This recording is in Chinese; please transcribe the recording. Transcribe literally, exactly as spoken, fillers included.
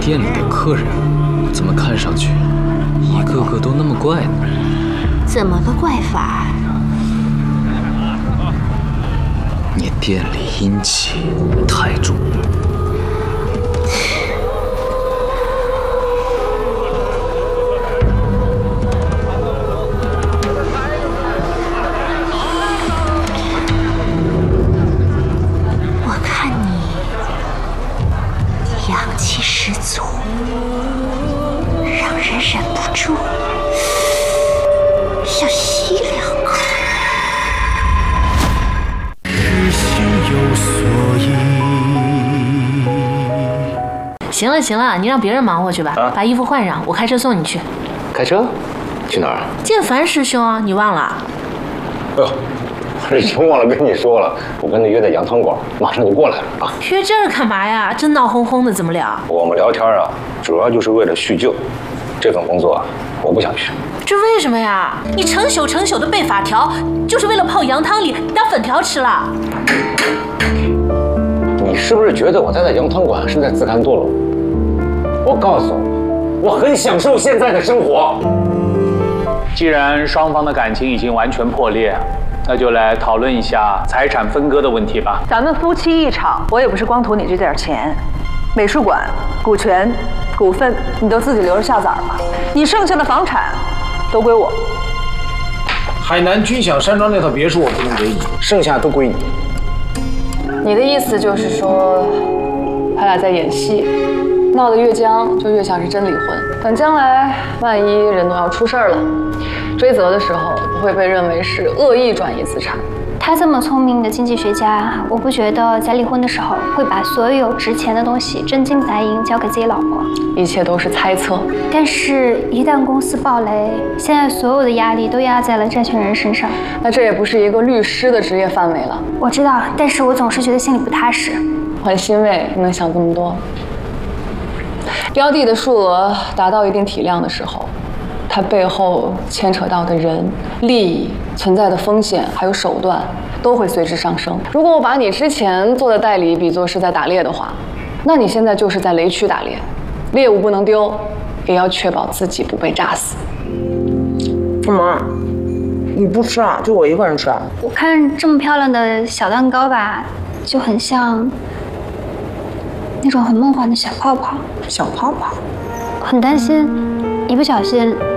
店里的客人怎么看上去一个个都那么怪呢？ 怎么个怪法？ 你店里阴气太重。 我看你阳气十足，让人忍不住要吸两口。 行了行了，你让别人忙活去吧，啊、把衣服换上，我开车送你去。 开车？去哪儿？ 见樊师兄啊，你忘了？ 哎呦，我已经忘了跟你说了，我跟他约在羊汤馆，马上就过来了啊。 约这儿干嘛呀？这闹哄哄的，怎么聊？ 我们聊天啊，主要就是为了叙旧。这份工作我不想去。 这为什么呀？你成宿成宿的背法条，就是为了泡羊汤里当粉条吃了？ 你是不是觉得我待在羊汤馆是在自甘堕落？我告诉你，我很享受现在的生活。 既然双方的感情已经完全破裂，那就来讨论一下财产分割的问题吧。 咱们夫妻一场，我也不是光图你这点钱，美术馆、股权、股份你都自己留着下崽吧。你剩下的房产都归我。 海南君享山庄那套别墅我不能给你，剩下都归你。 你的意思就是说，他俩在演戏，闹得越僵就越像是真离婚。等将来万一人都要出事儿了，追责的时候不会被认为是恶意转移资产。 他这么聪明的经济学家，我不觉得在离婚的时候会把所有值钱的东西真金白银交给自己老婆。 一切都是猜测。 但是，一旦公司爆雷，现在所有的压力都压在了这群人身上。 那这也不是一个律师的职业范围了。 我知道，但是我总是觉得心里不踏实。 我很欣慰你能想这么多。标的的数额达到一定体量的时候，它背后牵扯到的人、利益、存在的风险还有手段都会随之上升。如果我把你之前做的代理比作是在打猎的话，那你现在就是在雷区打猎，猎物不能丢，也要确保自己不被炸死。 干嘛？你不吃啊？就我一个人吃啊？ 我看这么漂亮的小蛋糕吧，就很像那种很梦幻的小泡泡。 小泡泡？ 很担心，一不小心